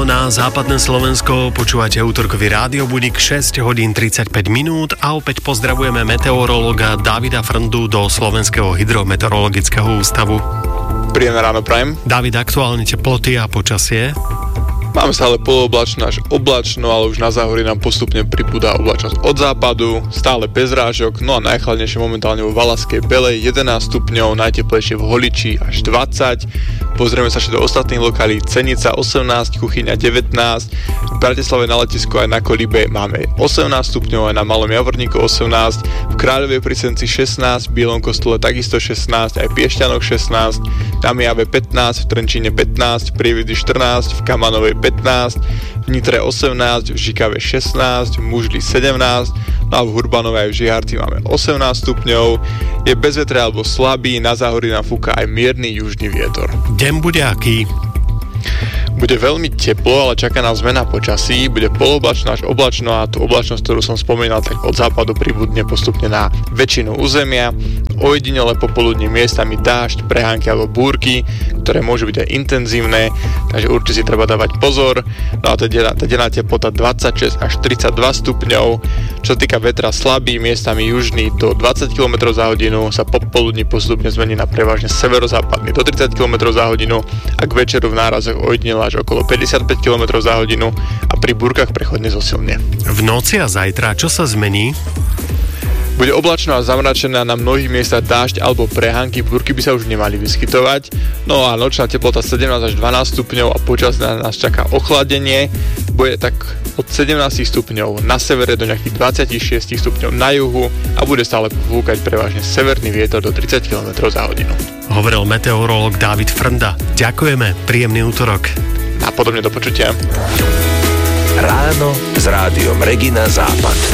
na západné Slovensko, počúvate útorkový rádiobudík, 6 hodín 35 minút a opäť pozdravujeme meteorológa Davida Frndu do Slovenského hydrometeorologického ústavu. Príjemné ráno prajem. David, aktuálne teploty a počasie? Máme stále polooblačno až oblačno, ale už na záhorí nám postupne pribúda oblačnosť od západu, stále bez rážok, no a najchladnejšie momentálne vo Valašskej Belej 11 stupňov, najteplejšie v Holiči až 20. Pozrieme sa ešte do ostatných lokalít: Cenica 18, Kuchyňa 19, v Bratislave na letisku aj na Kolíbe máme 18 stupňov, aj na Malom Javorníku 18, v Kráľovej pri Senci 16, v Bielom Kostole takisto 16, aj v Piešťanoch 16, na Mijave 15, v Trenčíne 15, v Prievidzi 14, v Kamanovej 15, v Nitre 18, v Žikave 16, v Mužli 17, no a v Hurbanove aj v Žiarci máme 18 stupňov. Je bez vetra alebo slabý, na záhorí nám fúka aj mierny južný vietor. Deň bude aký? Bude veľmi teplo, ale čaká nás zmena počasí, bude polooblačno až oblačno a tú oblačnosť, ktorú som spomínal, tak od západu pribudne postupne na väčšinu územia. Ojedinele popoludní miestami dážď, prehánky alebo búrky, ktoré môžu byť aj intenzívne, takže určite si treba dávať pozor. No a tá denná teplota 26 až 32 stupňov. Čo sa týka vetra, slabý, miestami južný do 20 km za hodinu, sa popoludní postupne zmení na prevažne severozápadný do 30 km za hodinu a k večeru v nárazoch ojedinele až okolo 55 km za hodinu a pri búrkach prechodne zosilne. V noci a zajtra čo sa zmení? Bude oblačno a zamračené, na mnohých miestach dážď alebo prehánky, búrky by sa už nemali vyskytovať. No a nočná teplota 17 až 12 stupňov a počas nás čaká ochladenie. Bude tak od 17 stupňov na severe do nejakých 26 stupňov na juhu a bude stále fúkať prevažne severný vietor do 30 km za hodinu. Hovoril meteorológ David Frnda. Ďakujeme, príjemný útorok. A podobne do počutia. Ráno s rádiom Regina Západ.